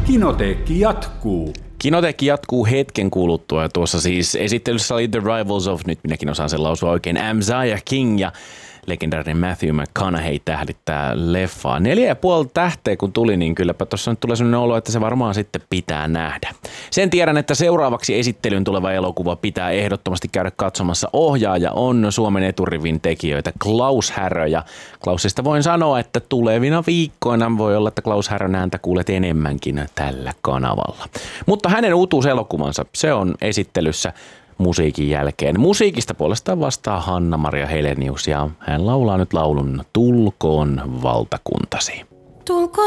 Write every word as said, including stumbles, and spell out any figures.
Kinoteekki jatkuu. Kinoteekki jatkuu hetken kuluttua ja tuossa siis esittelyssä oli The Rivals of, nyt minäkin osaan sen lausua oikein, Messiah King ja legendaarinen Matthew McConaughey tähdittää leffaa. Neljä ja puoli tähteä kun tuli, niin kylläpä tuossa nyt tulee sellainen olo, että se varmaan sitten pitää nähdä. Sen tiedän, että seuraavaksi esittelyyn tuleva elokuva pitää ehdottomasti käydä katsomassa. Ohjaaja on Suomen eturivin tekijöitä Klaus Härö ja Klausista voin sanoa, että tulevina viikkoina voi olla, että Klaus Härön ääntä kuulet enemmänkin tällä kanavalla. Mutta hänen uutuuselokuvansa, se on esittelyssä musiikin jälkeen. Musiikista puolestaan vastaa Hanna-Maria Helenius ja hän laulaa nyt laulun Tulkoon valtakuntasi. Tulkoon